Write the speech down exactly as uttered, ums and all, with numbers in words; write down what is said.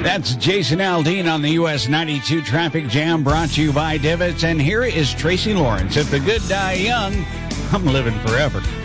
That's Jason Aldean on the U S ninety-two Traffic Jam, brought to you by Divots. And here is Tracy Lawrence. If the good die young, I'm living forever.